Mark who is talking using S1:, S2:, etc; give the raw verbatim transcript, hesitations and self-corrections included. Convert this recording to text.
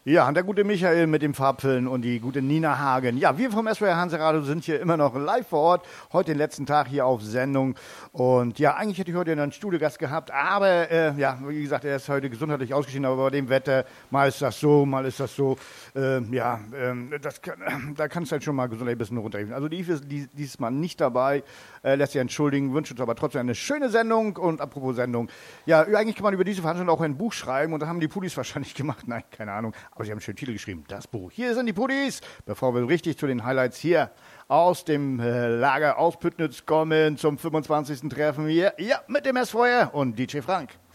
S1: Ja, und der gute Michael mit dem Farbfilm und die gute Nina Hagen. Ja, wir vom S W R Hanseradio sind hier immer noch live vor Ort. Heute den letzten Tag hier auf Sendung. Und ja, eigentlich hätte ich heute einen Studiogast gehabt, aber äh, ja, wie gesagt, er ist heute gesundheitlich ausgeschieden, aber bei dem Wetter, mal ist das so, mal ist das so. Äh, ja, äh, das kann, äh, da kann es halt schon mal gesundheitlich ein bisschen runtergehen. Also die ist dies, diesmal nicht dabei, äh, lässt sich entschuldigen, wünscht uns aber trotzdem eine schöne Sendung. Und apropos Sendung, ja, eigentlich kann man über diese Veranstaltung auch ein Buch schreiben und da haben die Pudis wahrscheinlich gemacht. Nein, keine Ahnung. Aber sie haben einen schönen Titel geschrieben, das Buch. Hier sind die Pudis, bevor wir richtig zu den Highlights hier aus dem äh, Lager aus Püttnitz kommen zum fünfundzwanzigsten Treffen hier, ja, mit dem S V R und D J Frank.